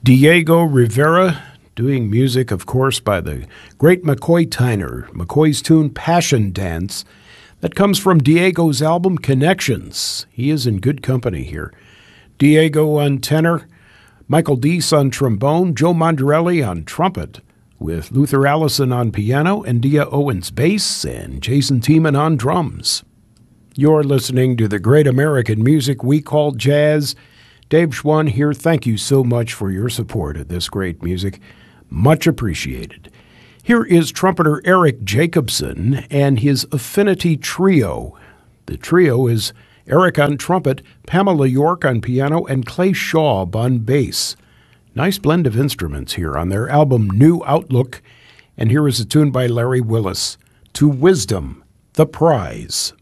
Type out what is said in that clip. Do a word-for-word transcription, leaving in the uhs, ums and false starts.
Diego Rivera, doing music, of course, by the great McCoy Tyner. McCoy's tune Passion Dance, that comes from Diego's album Connections. He is in good company here. Diego on tenor, Michael Deese on trombone, Joe Mondarelli on trumpet, with Luther Allison on piano, and Dia Owens bass, and Jason Tiemann on drums. You're listening to the great American music we call jazz. Dave Schwann here. Thank you so much for your support of this great music. Much appreciated. Here is trumpeter Eric Jacobson and his Affinity Trio. The trio is Eric on trumpet, Pamela York on piano, and Clay Shaw on bass. Nice blend of instruments here on their album New Outlook. And here is a tune by Larry Willis, To Wisdom, the Prize.